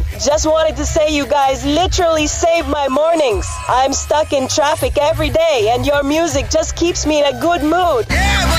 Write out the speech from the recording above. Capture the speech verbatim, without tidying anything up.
time. Just wanted to say you guys literally saved my mornings. I'm stuck in traffic every day, and your music just keeps me in a good mood. Yeah,